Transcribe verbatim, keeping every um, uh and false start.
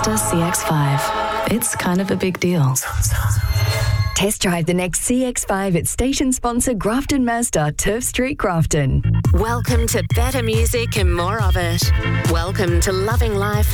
C X five. It's kind of a big deal. Test drive the next C X five at station sponsor Grafton Mazda, Turf Street, Grafton. Welcome to better music and more of it. Welcome to Loving Life